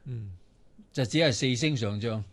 就只係4星上將，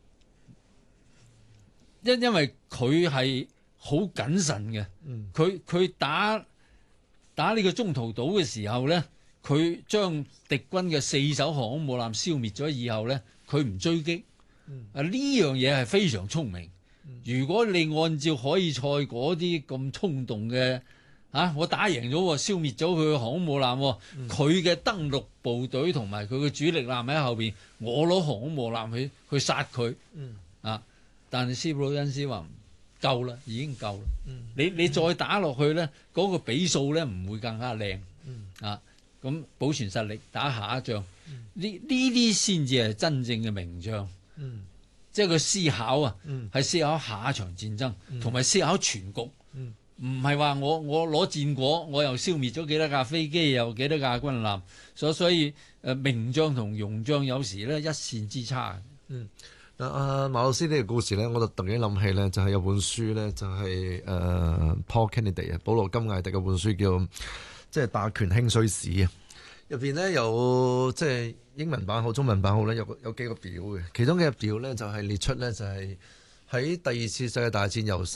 因為佢係好謹慎嘅，佢打呢個中途島嘅時候咧，佢將敵軍嘅4艘航空母艦消滅咗以後咧，佢唔追擊。呢樣嘢係非常聰明。如果你按照海爾賽嗰啲咁衝動嘅我打贏咗，消滅咗佢嘅航空母艦，佢嘅登陸部隊同埋佢嘅主力艦喺後邊，我攞航空母艦去殺佢。但係斯普魯恩斯話夠啦，已經夠啦。你再打落去咧，嗰個比數咧唔會更加靚。咁保存實力，打下一仗。呢啲先至係真正嘅名將。即係佢思考係思考下一場戰爭，同埋思考全局。唔係話我攞戰果，我又消滅咗幾多架飛機，又幾多架軍艦。所以名將同庸將有時咧一線之差。 馬老師呢個故事咧，我就突然間諗起咧，就係有本書咧，就係Paul Kennedy 保羅金艾迪嘅本書叫即係霸權興衰史啊。入邊咧有即係英文版好、中文版好咧，有幾個表嘅。其中嘅表咧就係列出咧就係喺第二次世界大戰由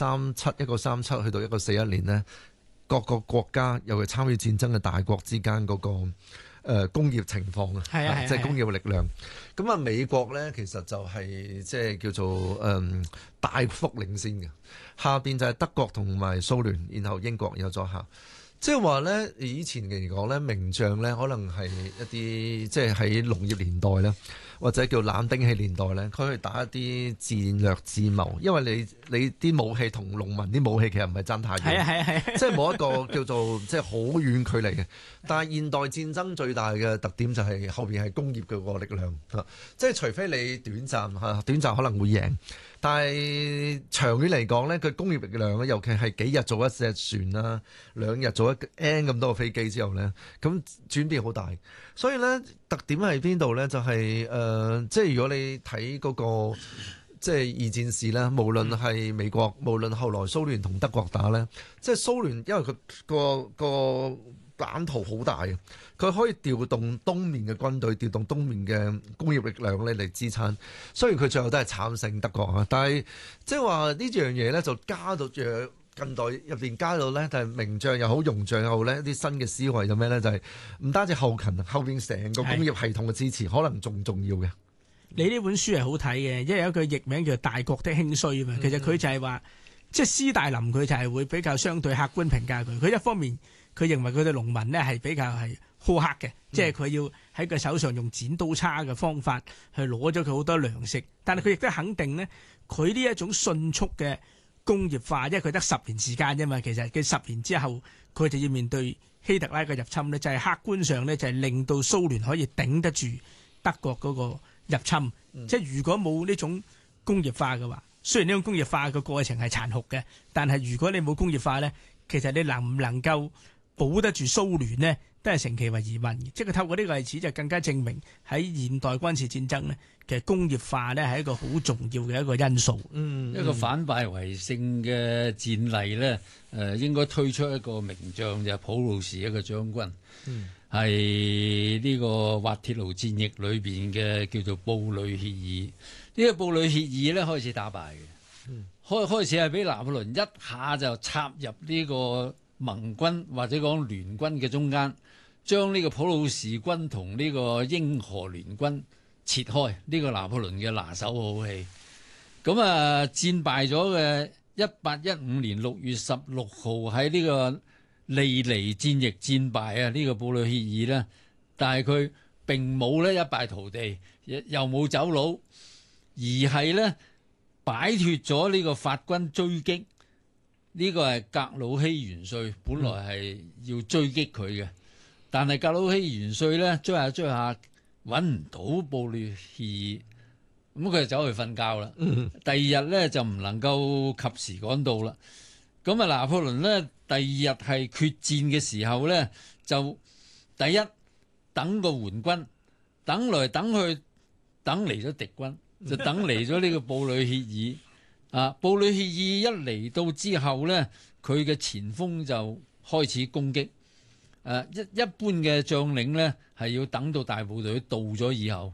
1937去到1941年呢，各個國家尤其參與戰爭嘅大國之間嗰個工業情況即係工業力量。咁啊，美國咧其實就係即係叫做大幅領先嘅，下邊就係德國同埋蘇聯，然後英國有咗下。即係話咧，以前嚟講咧，名將咧可能係一啲即係喺農業年代咧，或者叫冷兵器年代咧，佢去打一啲戰略智謀，因為你啲武器同農民啲武器其實唔係爭太遠，即係冇一個叫做即係好遠距離嘅。但係現代戰爭最大嘅特點就係後邊係工業嘅個力量，即係除非你短暫可能會贏。但係長遠嚟講咧，佢工業力量咧，尤其係幾日做一隻船啦，2日做一 N 咁多個飛機之後咧，咁轉變好大。所以咧，特點喺邊度咧？就係即係如果你睇嗰個即係二戰時咧，無論係美國，無論後來蘇聯同德國打咧，即係蘇聯，因為佢個版圖好大嘅，佢可以調動東面嘅軍隊，調動東面嘅工業力量咧嚟支撐。雖然佢最後都係慘勝德國啊，但係即係話呢樣嘢咧就加到近代入邊加到咧，就係名將又好，庸將又好咧，一啲新嘅思維就咩咧？就係唔單止後勤，後邊成個工業系統嘅支持可能仲重要嘅。 你呢本書係好睇嘅，因為有一句譯名叫《大國的興衰》啊嘛。其實佢就係話，即係斯大林佢就係會比較相對客觀評價佢。佢一方面佢認為佢對農民呢係比較係苛刻嘅，即係佢要喺佢手上用剪刀差嘅方法去攞咗佢好多糧食。但係佢亦都肯定呢，佢呢一種迅速嘅工業化，因為佢得10年時間啫嘛。其實佢10年之後，佢就要面對希特拉嘅入侵呢，就係客觀上呢，就係令到蘇聯可以頂得住德國嗰個入侵。即係如果冇呢種工業化嘅話，雖然呢種工業化嘅過程係殘酷嘅，但係如果你冇工業化呢，其實你能唔能夠保得住蘇聯呢，都係成其為疑問嘅。即係佢透過呢個例子就更加證明喺現代軍事戰爭呢，其實工業化呢係一個好重要嘅一個因素。 一個反敗為勝嘅戰例呢，應該推出一個名將就係普魯士一個將軍，係呢個滑鐵盧戰役裏邊嘅叫做布呂歇爾。呢個布呂歇爾呢開始打敗嘅，開始係俾拿破崙一下就插入呢個盟軍或者講聯軍嘅中間，將呢個普魯士軍同呢個英荷聯軍切開，呢個拿破崙嘅拿手好戲。咁戰敗咗嘅1815年6月16號喺呢個利尼戰役戰敗啊，呢個布呂歇爾呢，但係佢並冇呢一敗塗地，又冇走佬，而係呢擺脫咗呢個法軍追擊。呢個係格魯希元帥，本來係要追擊佢嘅，但係格魯希元帥呢，追下揾唔到布呂歇爾，咁佢就走去瞓覺啦。第二日呢，就唔能夠及時趕到啦。咁啊，拿破崙呢，第二日係決戰嘅時候呢，就第一等個援軍，等來等去，等嚟咗敵軍，就等嚟咗呢個布呂歇爾。布呂歇爾一嚟到之後呢，佢嘅前鋒就開始攻擊。一般嘅將領呢，係要等到大部隊到咗以後，